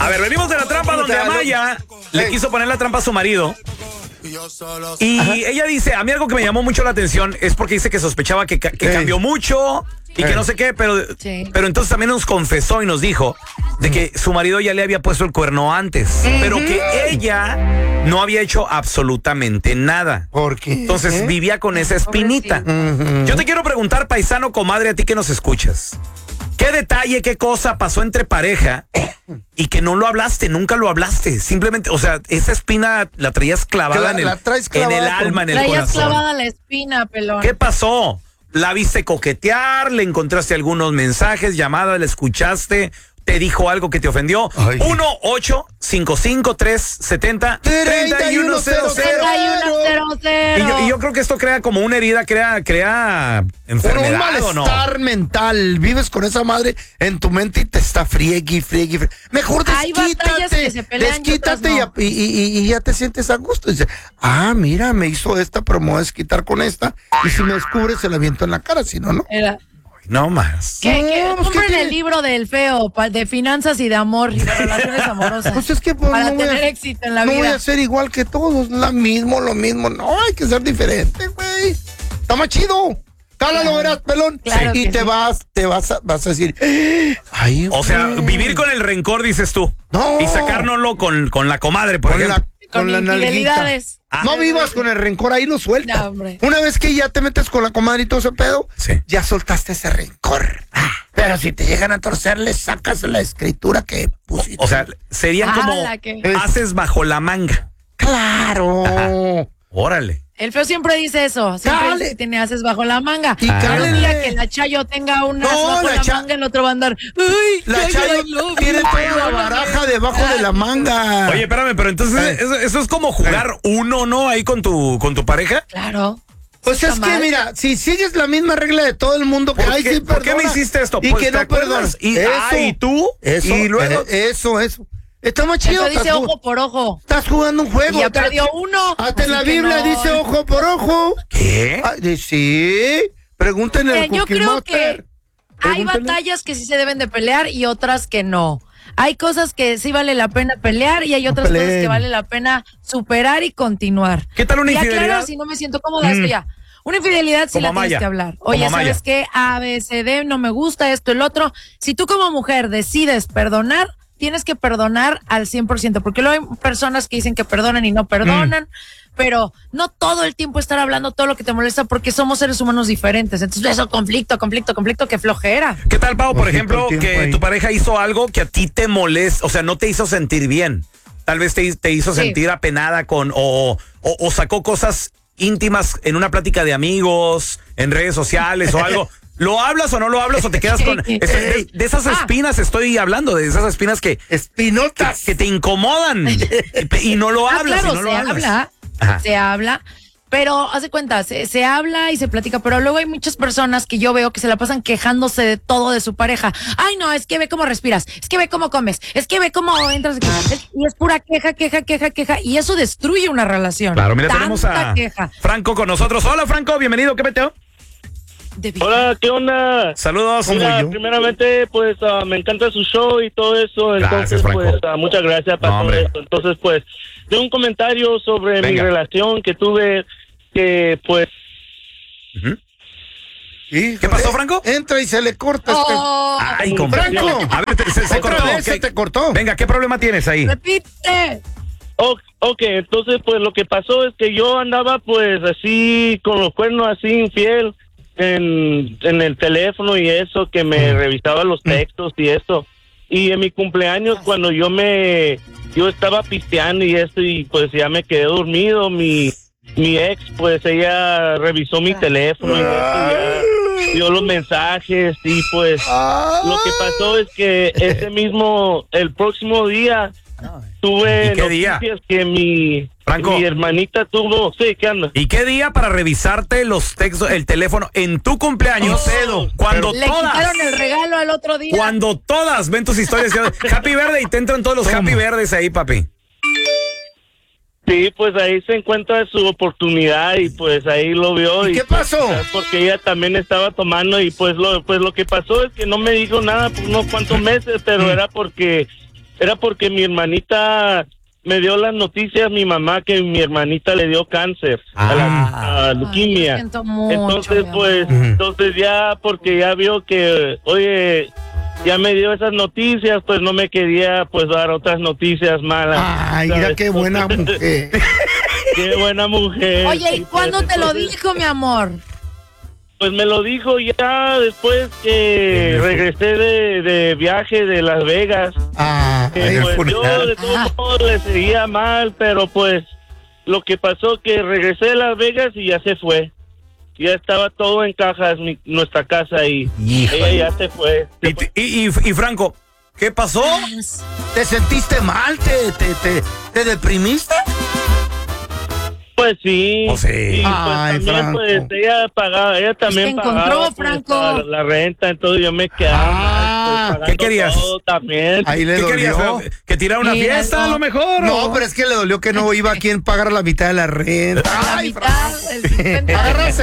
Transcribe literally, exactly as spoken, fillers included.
A ver, venimos de la trampa donde Amaya le quiso poner la trampa a su marido. Y Ajá. ella dice, a mí algo que me llamó mucho la atención es porque dice que sospechaba que, que cambió mucho y que no sé qué, pero, sí. pero entonces también nos confesó y nos dijo de que su marido ya le había puesto el cuerno antes, uh-huh. pero que ella no había hecho absolutamente nada. ¿Por qué? Entonces ¿Eh? vivía con esa espinita. Uh-huh. Yo te quiero preguntar, paisano, comadre, a ti que nos escuchas. ¿Qué detalle, qué cosa pasó entre pareja y que no lo hablaste, nunca lo hablaste? Simplemente, o sea, esa espina la traías clavada, la, en, el, clavada en el alma, en el traías corazón. Traías clavada la espina, pelón. ¿Qué pasó? ¿La viste coquetear? ¿Le encontraste algunos mensajes, llamadas, la escuchaste? ¿Te dijo algo que te ofendió? uno ocho cinco cinco tres siete cero tres uno cero cero. Y yo, y yo creo que esto crea como una herida, crea, crea enfermedad, un malestar, ¿no? mental. Vives con esa madre en tu mente y te está friegue, friegue, friegue. Mejor desquítate, desquítate no. y, y, y, y ya te sientes a gusto. Dice, ah, mira, me hizo esta, pero me voy a desquitar con esta. Y si me descubre, se la aviento en la cara, si no, no. Era. No más. ¿Qué, qué? No, pues, compren el libro del feo, de finanzas y de amor y de relaciones amorosas. Pues es que pues, para no tener a, éxito en la no vida. No voy a ser igual que todos, lo mismo, lo mismo. No, hay que ser diferente, güey. Está más chido. Cálalo, claro. verás, pelón. Claro y te sí. vas, te vas a, vas a decir, ay, o sea, vivir con el rencor, dices tú. No. Y sacárnoslo con, con la comadre, por con ejemplo. La, con, con la infidelidades. Ah. No vivas con el rencor, ahí lo sueltas. No, una vez que ya te metes con la comadre y todo ese pedo, sí. ya soltaste ese rencor. Ah. Pero si te llegan a torcer, le sacas la escritura que pusiste. O sea, serían ah, como que... haces bajo la manga. ¡Claro! Ajá. Órale. El feo siempre dice eso, siempre dice que tiene haces bajo la manga. Y ah. un día que la Chayo tenga una no, bajo la, la cha... manga, el otro va a andar. ¡Ay! La Chayo tiene toda la baraja debajo de la manga. Oye, espérame, pero entonces eso, eso es como jugar uno, ¿no? Ahí con tu, con tu pareja. Claro. Pues es que, mira, si sigues la misma regla de todo el mundo que hay, sí, ¿por qué me hiciste esto? Y pues que no perdonas. Y, eso, ah, ¿y tú? Eso, y luego. Eh, eso, eso. Está más chido. Eso dice ojo por ojo. Estás jugando un juego. Y ya perdió uno. Hasta en la Biblia no. dice ojo por ojo. ¿Qué? Ah, sí. Pregúntenle al eh, Yo creo que hay batallas que sí se deben de pelear y otras que no. Hay cosas que sí vale la pena pelear y hay otras no cosas que vale la pena superar y continuar. ¿Qué tal una y infidelidad? Claro, si no me siento cómoda, mm. esto ya. Una infidelidad sí la tienes Maya. que hablar. Oye, como ¿sabes Maya. qué? A, B, C, D, no me gusta esto, el otro. Si tú como mujer decides perdonar, tienes que perdonar al cien por ciento, porque luego hay personas que dicen que perdonan y no perdonan, mm. pero no todo el tiempo estar hablando todo lo que te molesta, porque somos seres humanos diferentes. Entonces, eso, conflicto, conflicto, conflicto, qué flojera. ¿Qué tal, Pau, por ejemplo, que ahí. tu pareja hizo algo que a ti te molesta, o sea, no te hizo sentir bien? Tal vez te, te hizo sí. sentir apenada con, o, o, o sacó cosas íntimas en una plática de amigos, en redes sociales o algo. ¿Lo hablas o no lo hablas o te quedas con... Es, de, de esas espinas ah. estoy hablando, de esas espinas que... Espinotas. Que, que te incomodan y, y no lo ah, hablas. Claro, y no lo se hablas. habla, Ajá. se habla, pero hace cuenta, se, se habla y se platica, pero luego hay muchas personas que yo veo que se la pasan quejándose de todo de su pareja. Ay, no, es que ve cómo respiras, es que ve cómo comes, es que ve cómo entras, es, y es pura queja, queja, queja, queja, y eso destruye una relación. Claro, mira, Tanta tenemos a queja. Franco con nosotros. Hola, Franco, bienvenido, ¿qué peteo? Hola, ¿qué onda? Saludos. Mira, primeramente, pues uh, me encanta su show y todo eso. Entonces, gracias, pues uh, muchas gracias para no, todo esto. Entonces, pues, tengo un comentario sobre Venga. mi relación que tuve, que pues... Uh-huh. ¿Y qué pasó, Franco? Entra y se le corta. Oh, este... Ay, con Franco. A ver, se, se cortó. Vez se te cortó. Venga, ¿qué problema tienes ahí? Repite. Oh, ok, entonces, pues, lo que pasó es que yo andaba, pues, así, con los cuernos así, infiel. En, en el teléfono y eso, que me mm. revisaba los textos y eso. Y en mi cumpleaños, cuando yo me yo estaba pisteando y esto, y pues ya me quedé dormido, mi mi ex, pues ella revisó mi teléfono y eso, ya dio los mensajes y pues lo que pasó es que ese mismo, el próximo día tuve ¿Y qué noticias día? que mi Franco. mi hermanita tuvo, sí, ¿qué anda? ¿Y qué día para revisarte los textos, el teléfono en tu cumpleaños? Oh, cuando le todas. Le quitaron el regalo al otro día. Cuando todas ven tus historias, Happy Verde, y te entran todos los ¿Cómo? Happy Verdes ahí, papi. Sí, pues ahí se encuentra su oportunidad y pues ahí lo vio. ¿Y, ¿Y qué pues, pasó? Porque ella también estaba tomando y pues lo pues lo que pasó es que no me dijo nada por unos cuantos meses, pero mm. era porque era porque mi hermanita me dio las noticias, mi mamá, que mi hermanita le dio cáncer, ah. a la a leuquimia. Ay, mucho, entonces, pues, uh-huh. entonces ya, porque ya vio que, oye, ya me dio esas noticias, pues no me quería, pues, dar otras noticias malas. Ay, ¿sabes? Mira qué buena mujer. Qué buena mujer. Oye, ¿y cuándo te lo dijo, mi amor? Pues me lo dijo ya después que regresé de, de viaje de Las Vegas. Ah, eh, pues yo de todos modos le seguía mal, pero pues lo que pasó que regresé de Las Vegas y ya se fue. Ya estaba todo en cajas, mi, nuestra casa y ella ya se fue. Se y, fue. Y, y, y Franco, ¿qué pasó? ¿Te sentiste mal? ¿Te, te, te, te deprimiste? Pues sí, oh, sí. Y pues Ay, también Franco. pues ella pagaba, ella también pagaba pues, la, la renta, entonces yo me quedaba ah, pues, ¿qué querías? Todo también. Ahí le ¿Qué dolió? querías? ¿Que tirara una Mira, fiesta no. a lo mejor? No, pero es que le dolió que no iba a quien pagar la mitad de la renta. La Ay, mitad, el cincuenta.